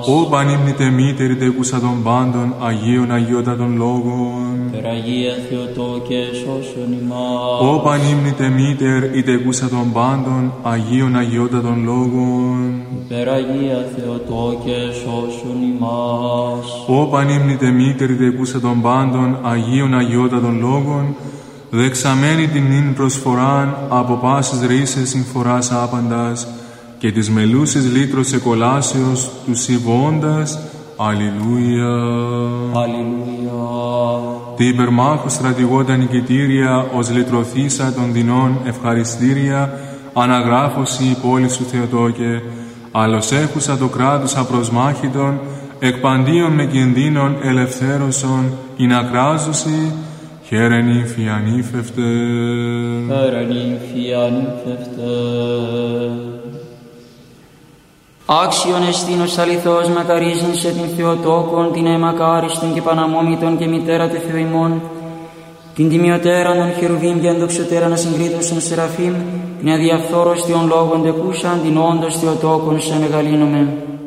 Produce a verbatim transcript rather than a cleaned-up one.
Ω πανύμνητε μήτερη τεκούσα των πάντων, Αγίων Αγιότατων Λόγων. Υπεραγία Θεοτόκε σώσον ημάς. Ω πανύμνητε μήτερ η τεκούσα των πάντων, Αγίων Αγιότατων Λόγων. Υπεραγία Θεοτόκε σώσον ημάς. Ω πανύμνητε μήτερ η τεκούσα των πάντων, Αγίων Αγιότατων Λόγων, δεξαμένη την νυν προσφοράν από πάσης ρίσες συμφοράς άπαντας και της μελούσης λύτρος εκολάσεως του συμβώντας. Αλληλούια. Αλληλούια. Τι υπερμάχου στρατηγόντα νικητήρια ως λυτρωθήσα των δεινών ευχαριστήρια αναγράφωση η πόλη σου Θεοτόκε, άλλος έχουσα το κράτος απροσμάχητον εκπαντίον με κινδύνων ελευθέρωσον ειν ακράζωση. Χαίρε νύμφη ανήφευτε. Χαίρε νύμφη ανήφευτε. Άξιον εστίνος αληθώς μακαρίζνησε την Θεοτόκον, την αιμακάριστον και παναμόμητον και μητέρα του Θεού ημών, την τιμιωτέραν των χερουβίμ και ενδοξωτέραν ασυγκρίτωσον Σεραφείμ, την αδιαφθόρωστιον λόγων τεκούσαν, την όντως Θεοτόκον σε μεγαλύνομαι.